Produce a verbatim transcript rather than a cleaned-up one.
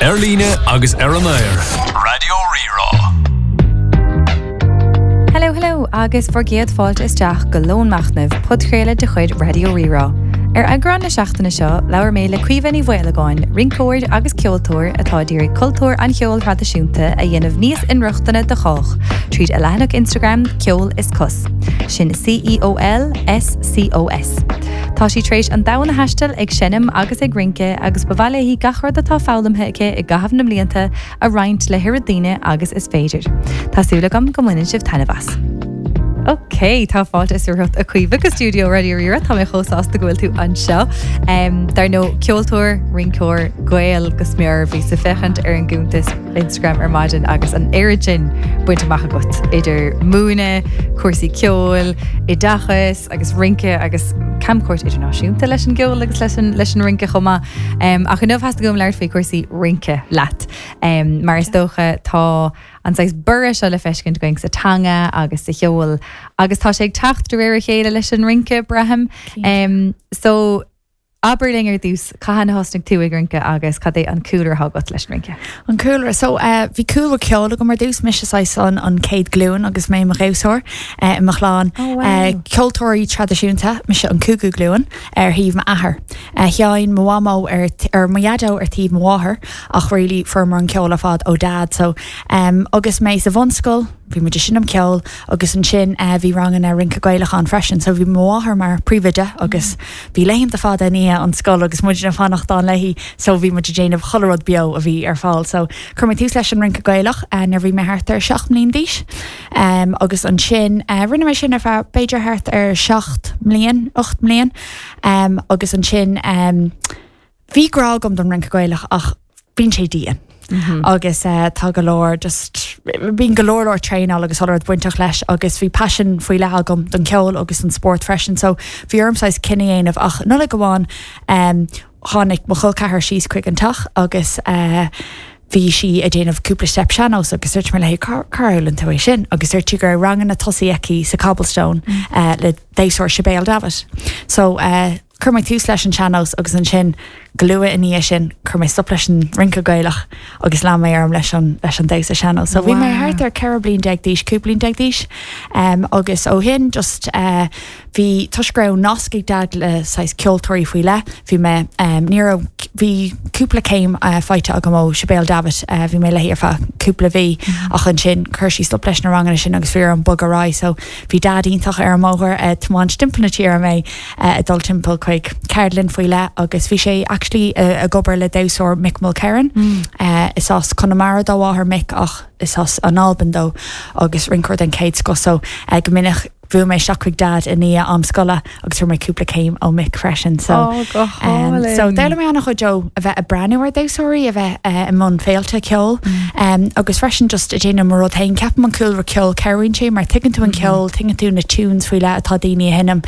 Airlíne agus ar an air. Radio Rerá. Hello, hello, agus forgéad fáilt is deach go lón machnamh podcréile de chuid Radio Rerá. Ar agran na seachtainna seo, leabhar mé le cuimhení bhfuileáin, rincóir agus ceoltóir atá díreach cultúr an cheol tradiisiúnta a dhéanamh níos inruachtainna de chách, tríd a leanach Instagram ceol is cos, sin C E O L S C O S. Tá sí tréis an dahanna heistil ag sinnim agus ag rince agus bhhaile hí gachar atá fálamthe aice i gahabh na blianta a roinnt le hiradíine agus is féidir. Tásúlagam go muinn sibh tanmhas. Ok, tá fáilt is rucht a cuimh go stúdio Radio Rerá, tá mé chósásta gohfuil tú anseo. Um, dar nó ceoltóir, rincóir, gael go smear bhí sa fechant ar an gúntas Instagram ar maidin agus an éirisin buinte macha gut. Idir múna, cuasaí ceol, i dachas, agus rince, agus camcóirt idirnáisiúnta leis an geol agus leis an, leis an rince chuma. Um, ach an nómh has gom leir faoi cuasaí rince leat. Um, mar is dócha tá an sais burra se le feiscint going sa tanga agus sa cheol agus tá sé ag tacht do réir chéile leis an rince braham. Um, so Aberlinger dús cahanna hosting tú ag rince agus cad é an cooler hagat leis rince. An cooler, so uh, bhí cooler ceol go mar dús mis is an an céad glúin agus mé mar réúsóir uh, i Machláán. Oh, wow. uh, Ceoltóirí tradiisiúnta mis an cúcú glúin ar híomh ma ahar. Uh, Cheáin mwamo ar, ar maiadó ar tíomh mwáthair ach rilí firmar an ceol a fad ó dad. So um, agus mé sa bhunscoil, bhí mu sin am ceol agus an sin uh, bhí rangan a rince gailech an freisin, so bhí mwáthair mar príomhaide agus bhí léim de fad a ní an scoil agus muidir na fannach dá lehí, so bhí muidir déanamh cholarad bio a bhí ar fáil. So chumar tús leis an rince gailech a nar bhí mé háart ar seach mlíon díos um, agus an sin uh, rinne mé sin ar fear beidir háart ar seacht mlíon, ocht mlíon um, agus an sin um, bhí grá gom don rince gailech ach bín sé díon. Mm-hmm. Agus uh, tá golóir just bín golóir or train agus holar buintach leis agus bhí passion faoi le agam don ceol agus an sport freisin, so bhí ormsáis cinenne aanamh ach nula goháin um, tháinig mo chul cethir síos chuig an tach agus uh, bhí si a déanamh cúpla step seanos agus dúirt me le Carolyn tú é sin agus dúirt gur rangan na tosaí eici sa cobblestone mm. uh, le déisúir Sibéal David. So uh, chur mé tús leis an seanos agus an sin glua in níos sin chur mé stop leis an rince gailech agus lá mé arm leis an leis an déis a seanos. So bhí mé háart ar ceir blin deag díos, cúplín deag díos um, agus ó hin just uh, bhí tuisgrá nascaigh dag le sais ceoltóirí faoi le bhí mé um, ní bhí cúpla céim uh, feite agam ó Sibéal David uh, bhí mé le hir fa cúpla bhí mm-hmm. ach an sin chuirsí stop leis na rangan sin agus bhí an bugarrá, so bhí dadíntaach ar móthir uh, táin stimplanatí ar mé uh, a dul timppel chuig Carolyn faoi le agus bhí sé actually uh, a gobar le dósór Mick Mulcairn mm. uh, is as Connemara dá bháthair Mick ach is as an Alban dó agus rincóir an céid sco, so uh, gominich bhú mé seacuig dad in ní am scola agus bhú mé cúpla céim ó Mick freisin. So, oh, go um, so déile mé annach chu Jo a bheith a breúir dósóirí a bheith uh, i món féalte ceol mm. um, agus freisin just a déanam mar rud hain ceap an coolra ceol ceirn sé mar tugann tú an ceol, tugann tú na tunes faoi le atá daoine hinnim